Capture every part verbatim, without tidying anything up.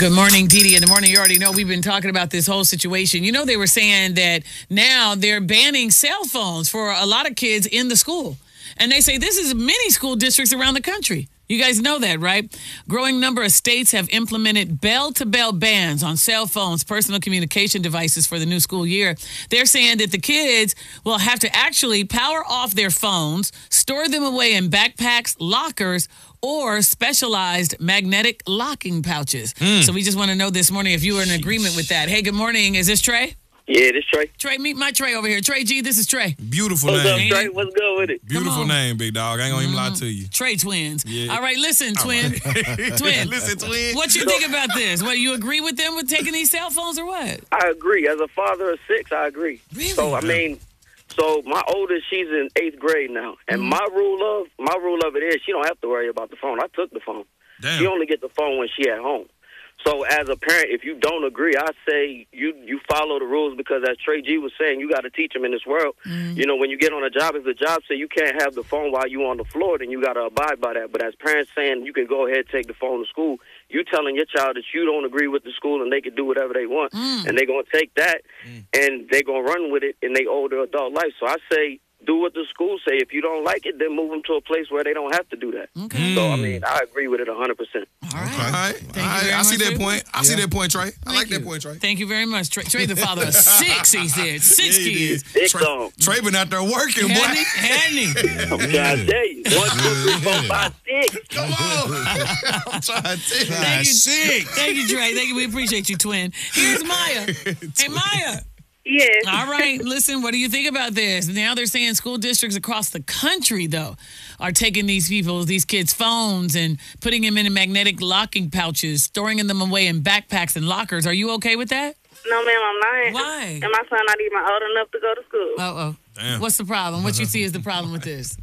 Good morning, Dee Dee. In the morning, you already know we've been talking about this whole situation. You know, they were saying that now they're banning cell phones for a lot of kids in the school. And they say this is many school districts around the country. You guys know that, right? Growing number of states have implemented bell-to-bell bans on cell phones, personal communication devices for the new school year. They're saying that the kids will have to actually power off their phones, store them away in backpacks, lockers, or specialized magnetic locking pouches. Mm. So we just want to know this morning if you were in agreement with that. Hey, good morning. Is this Trey? Yeah, this Trey. Trey, meet my Trey over here. Trey G, this is Trey. Beautiful What's name. up, Trey? What's good with it? Beautiful name, big dog. I ain't gonna even lie to you. Trey twins. Yeah. All right, listen, twin. Right. Twin. Listen, twin. What you think about this? What, you agree with them with taking these cell phones or what? I agree. As a father of six, I agree. Really? So, I mean, so my oldest, she's in eighth grade now. And Mm-hmm. my rule of my rule of it is she don't have to worry about the phone. I took the phone. Damn. She only get the phone when she at home. So as a parent, if you don't agree, I say you, you follow the rules because as Trey G was saying, you got to teach them in this world. Mm. You know, when you get on a job, if the job say you can't have the phone while you on the floor, then you got to abide by that. But as parents saying you can go ahead and take the phone to school, you telling your child that you don't agree with the school and they can do whatever they want. Mm. And they're going to take that Mm. and they're going to run with it in their older adult life. So I say do what the school say. If you don't like it, then move them to a place where they don't have to do that. Okay. So, I mean, I agree with it one hundred percent. All right. All right. Thank you All right. very I see much, that Trey. point. I see Yeah. that point, Trey. I Thank like you. that point, Trey. Thank you very much. Trey, Trey the father of six, he said. Six Yeah, he kids. did. Six Trey, on. Trey been out there working, boy. Hadn't he? Hadn't he? I'm trying to tell you. One, two, three, four, five, six. Come on. I'm trying to tell you. Thank you. Six. Thank you, Trey. Thank you. We appreciate you, twin. Here's Maya. Hey, Maya. Yes. All right, listen, what do you think about this? Now they're saying school districts across the country, though, are taking these people, these kids' phones and putting them in magnetic locking pouches, storing them away in backpacks and lockers. Are you okay with that? No, ma'am, I'm not. Why? And my son not even old enough to go to school. Uh-oh. Damn. What's the problem? What you see is the problem with this?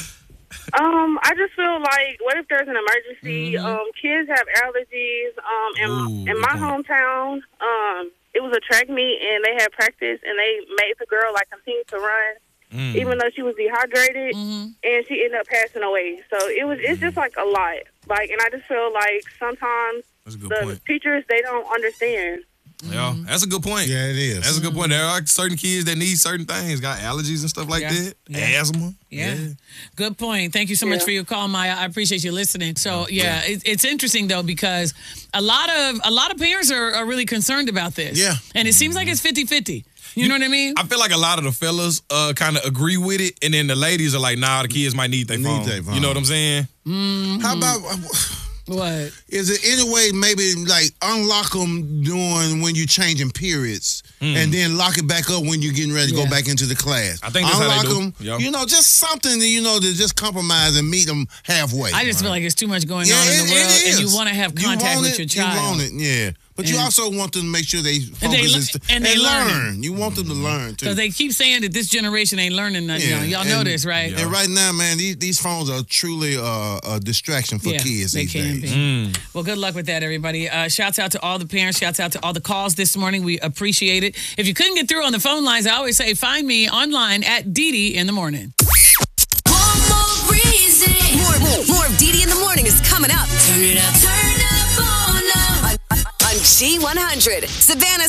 Um, I just feel like, what if there's an emergency? Mhm. Um, kids have allergies. Um, in, Ooh, in good my point. hometown, um, it was a track meet, and they had practice, and they made the girl like continue to run, Mm. even though she was dehydrated, Mhm. and she ended up passing away. So it was, it's just like a lot. Like, and I just feel like sometimes That's a good the point. teachers, they don't understand. Yeah, that's a good point. Yeah, it is. That's a good point. There are certain kids that need certain things, got allergies and stuff like Yeah. that, Yeah. asthma. Yeah. Good point. Thank you so much Yeah. for your call, Maya. I appreciate you listening. So yeah, it, it's interesting though because a lot of a lot of parents are, are really concerned about this. Yeah. And it seems like it's fifty-fifty. You know what I mean? I feel like a lot of the fellas uh, kind of agree with it, and then the ladies are like, nah, the kids might need their Need phone. their phone. You know what I'm saying? How about, What? is there any way maybe like unlock them during when you're changing periods and then lock it back up when you're getting ready to Yeah. go back into the class? I think that's how they unlock do. them, Yeah. you know, just something that, you know, to just compromise and meet them halfway. I just feel like there's too much going Yeah, on in it- the world, it and you is. want to have You contact want with it, your child. You want it, yeah. But you And- also want them to make sure they focus they le- st- and they learn. learn. You want them to learn too. Because they keep saying that this generation ain't learning nothing. Yeah, Y'all know and- this, right? Yeah. And right now, man, these these phones are truly uh, a distraction for Yeah, kids they these can days. be. Mm. Well, good luck with that, everybody. Uh, shouts out to all the parents. Shouts out to all the calls this morning. We appreciate it. If you couldn't get through on the phone lines, I always say find me online at Dee Dee in the morning. One more reason. More, more, more of Dee Dee in the morning is coming up. Turn it up. Turn up on up. On, on G one hundred. Savannah.